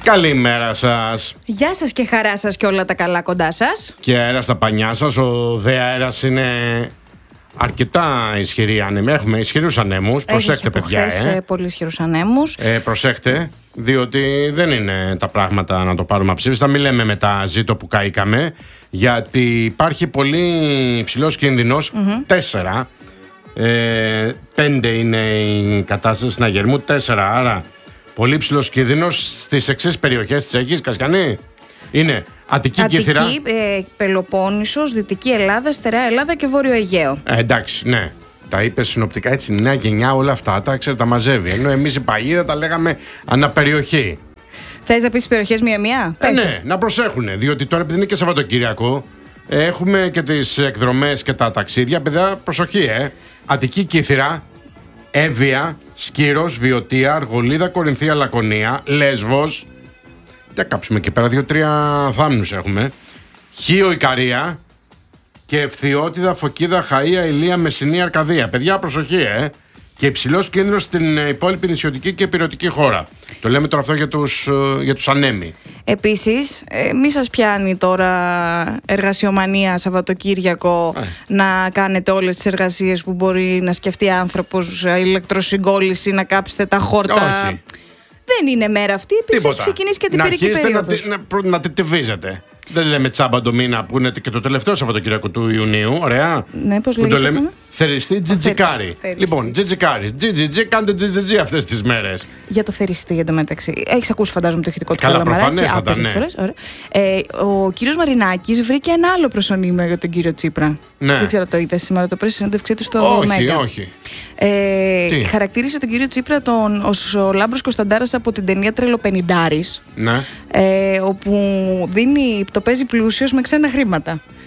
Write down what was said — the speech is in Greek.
Καλημέρα σας. Γεια σας και χαρά σας και όλα τα καλά κοντά σας. Και αέρα στα πανιά σας. Ο δε αέρας είναι αρκετά ισχυρή άνεμη. Έχουμε ισχυρούς ανέμους. Προσέχτε, παιδιά. Πολύ ισχυρούς ανέμους. Προσέχτε, διότι δεν είναι τα πράγματα να το πάρουμε αψήφιστα. Μην λέμε μετά ζήτω που καήκαμε, γιατί υπάρχει πολύ υψηλός κίνδυνος. 4. 5 είναι η κατάσταση συναγερμού. 4. Άρα πολύ ψηλός κίνδυνος στις εξής περιοχές της Αιγής. Κασκανή. Είναι Αττική, Κύθυρα. Πελοπόννησος, Δυτική Ελλάδα, Στερεά Ελλάδα και Βόρειο Αιγαίο. Εντάξει, ναι. Τα είπε συνοπτικά έτσι, νέα γενιά, όλα αυτά τα ξέρετε, τα μαζεύει. Ενώ εμείς οι παλιοί τα λέγαμε αναπεριοχή. Θες να πεις τις περιοχές μία-μία? Ναι, να προσέχουν. Διότι τώρα, επειδή είναι και Σαββατοκύριακο, έχουμε και τις εκδρομές και τα ταξίδια. Παιδιά, προσοχή, Αττική, Κύθυρα, Εύβοια, Σκύρος, Βιωτία, Αργολίδα, Κορινθία, Λακωνία, Λέσβος. Δεν κάψουμε εκεί πέρα, 2-3 θάμνους έχουμε. Χίο, Ικαρία και Ευθυότιδα, Φωκίδα, Χαΐα, Ηλία, Μεσσηνία, Αρκαδία. Παιδιά, προσοχή, Και υψηλός κίνδυνος στην υπόλοιπη νησιωτική και ηπειρωτική χώρα. Το λέμε τώρα αυτό για τους ανέμοι. Επίσης, μη σας πιάνει τώρα εργασιομανία Σαββατοκύριακο να κάνετε όλες τις εργασίες που μπορεί να σκεφτεί άνθρωπος, ηλεκτροσυγκόλληση, να κάψετε τα χόρτα. Όχι. Δεν είναι μέρα αυτή, επίσης έχει ξεκινήσει και την πυρική περίοδος. Να τιτιβίζετε. Δεν λέμε τσάμπα το μήνα που είναι και το τελευταίο Σαββατοκύριακο του Ιουνίου. Ωραία. Ναι, πώς λέγεται. Το λέμε. Θεριστή τζιτζικάρι. Λοιπόν, τζιτζικάρι. Τζιτζιτζι, κάντε τζιτζιτζι αυτές τις μέρες. Για το θεριστή εντωμεταξύ. Έχεις ακούσει, φαντάζομαι, το ηχητικό του Καλά, προφανέστατα, ναι. Ο κύριος Μαρινάκης βρήκε ένα άλλο προσωνύμιο για τον κύριο Τσίπρα. Ναι. Δεν ξέρω, το είδε σήμερα το πρωί στη συνέντευξή του στο Μέγκα. Όχι. Χαρακτήρισε τον κύριο Τσίπρα ως ο Λάμπρος Κωνσταντάρας από την ταινία Τρελοπενιντάρης. Ναι. Όπου το παίζει πλούσιος με ξένα χρήματα.